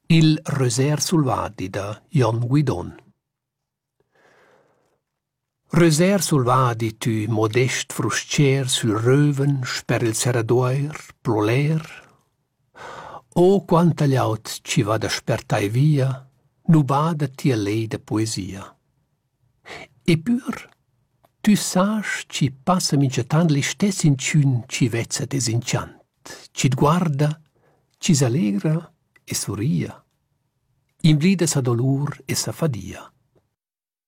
Il Röser sulvadi da Jon Guidon. Röser sulvadi tu modest fruscier sul röven sper il serradoir ploler. O quanta gliaut ci va da spertai via, nu bada tia lei da poesia. E pur, tu sas ci passa mincetan li stess incün ci vezza desinciant, ci guarda, ci s'alegra e surria, imblida sa dolur e sa fadia.